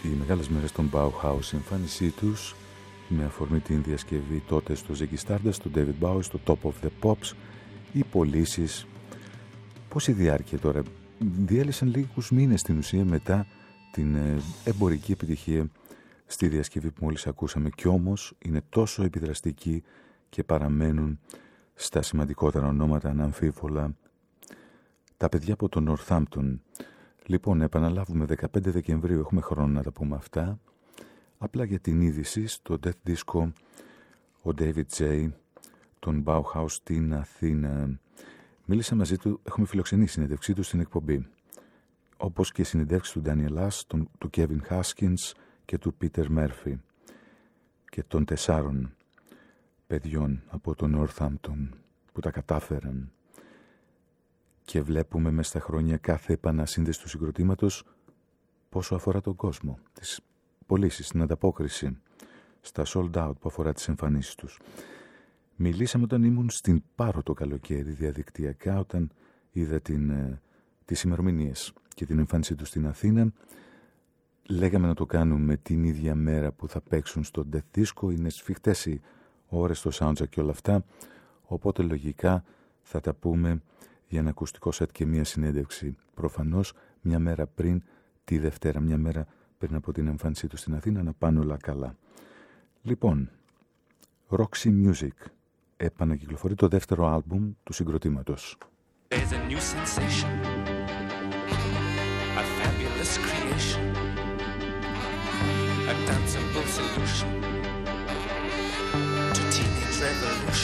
οι μεγάλες μέρες των Bauhaus, η εμφάνισή τους με αφορμή την διασκευή τότε στο Ziggy Stardust, του David Bowie, στο Top of the Pops, οι πωλήσεις. Πόση διάρκεια τώρα? Διέλυσαν λίγους μήνες στην ουσία μετά την εμπορική επιτυχία στη διασκευή που μόλις ακούσαμε, κι όμως είναι τόσο επιδραστικοί και παραμένουν στα σημαντικότερα ονόματα αναμφίβολα. Τα παιδιά από το Northampton. Λοιπόν, επαναλάβουμε 15 Δεκεμβρίου, έχουμε χρόνο να τα πούμε αυτά. Απλά για την είδηση, στο Death Disco ο David J. τον Bauhaus στην Αθήνα. Μίλησα μαζί του, έχουμε φιλοξενήσει συνέντευξή του στην εκπομπή. Όπως και συνεντεύξεις του Daniel Ash, του Kevin Haskins και του Peter Murphy και των 4 παιδιών από το Northampton που τα κατάφεραν. Και βλέπουμε μέσα στα χρόνια κάθε επανασύνδεση του συγκροτήματος πόσο αφορά τον κόσμο, τις πωλήσεις, την ανταπόκριση στα sold out που αφορά τις εμφανίσεις τους. Μιλήσαμε όταν ήμουν στην Πάρο το καλοκαίρι διαδικτυακά, όταν είδα τις ημερομηνίες και την εμφάνισή τους στην Αθήνα. Λέγαμε να το κάνουμε την ίδια μέρα που θα παίξουν στο Death Disco. Είναι σφιχτές οι ώρες στο soundcheck και όλα αυτά, οπότε λογικά θα τα πούμε για ένα ακουστικό σετ και μια συνέντευξη. Προφανώς μια μέρα πριν τη Δευτέρα, μια μέρα πριν από την εμφάνισή του στην Αθήνα, να πάνε όλα καλά. Λοιπόν, Roxy Music επανακυκλοφορεί το δεύτερο άλμπουμ του συγκροτήματος. There's a new sensation, a fabulous creation, a danceable solution to teenage revolution.